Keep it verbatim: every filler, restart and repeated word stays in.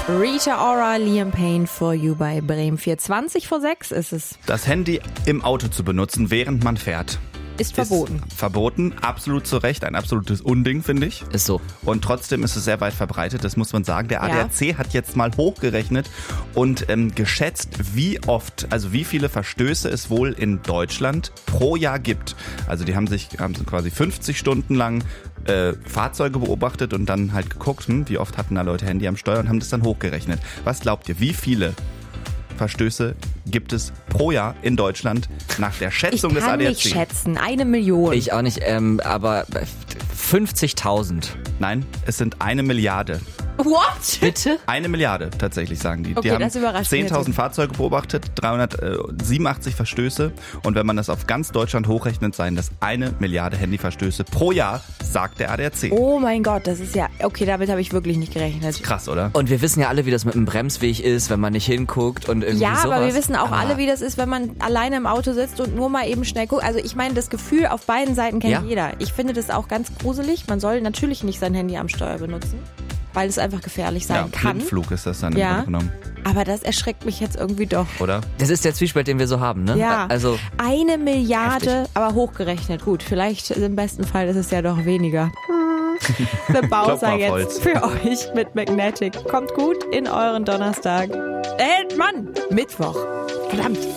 Rita Ora, Liam Payne, For You bei Bremen vier. zwanzig vor sechs ist es. Das Handy im Auto zu benutzen, während man fährt. Ist verboten. Ist verboten, absolut zu Recht, ein absolutes Unding, finde ich. Ist so. Und trotzdem ist es sehr weit verbreitet, das muss man sagen. Der Ja. A D A C hat jetzt mal hochgerechnet und ähm, geschätzt, wie oft, also wie viele Verstöße es wohl in Deutschland pro Jahr gibt. Also die haben sich haben quasi fünfzig Stunden lang äh, Fahrzeuge beobachtet und dann halt geguckt, hm, wie oft hatten da Leute Handy am Steuer und haben das dann hochgerechnet. Was glaubt ihr, wie viele Verstöße gibt es pro Jahr in Deutschland nach der Schätzung Ich des A kann D A C? nicht schätzen. Eine Million. Ich auch nicht, ähm, aber fünfzigtausend. Nein, es sind eine Milliarde. What? Bitte? Eine Milliarde tatsächlich, sagen die. Okay, die haben das überrascht mich zehntausend jetzt. Fahrzeuge beobachtet, dreihundertsiebenundachtzig Verstöße. Und wenn man das auf ganz Deutschland hochrechnet, seien das eine Milliarde Handyverstöße pro Jahr, sagt der A D A C. Oh mein Gott, das ist ja... Okay, damit habe ich wirklich nicht gerechnet. Krass, oder? Und wir wissen ja alle, wie das mit dem Bremsweg ist, wenn man nicht hinguckt und irgendwie Ja, sowas. aber wir wissen auch Aber alle, wie das ist, wenn man alleine im Auto sitzt und nur mal eben schnell guckt. Also ich meine, das Gefühl auf beiden Seiten kennt Ja. jeder. Ich finde das auch ganz gruselig. Man soll natürlich nicht sein Handy am Steuer benutzen, weil es einfach gefährlich sein Ja, kann. Blindflug ist das dann im Ja. Grunde genommen, Aber das erschreckt mich jetzt irgendwie doch. oder? Das ist der Zwiespalt, den wir so haben, ne? Ja, Also, eine Milliarde, heftig. aber hochgerechnet. Gut, vielleicht im besten Fall ist es ja doch weniger. The Klopf Bowser mal auf jetzt Holz. für euch mit Magnetic. Kommt gut in euren Donnerstag. Äh, Mann, Mittwoch. Verdammt.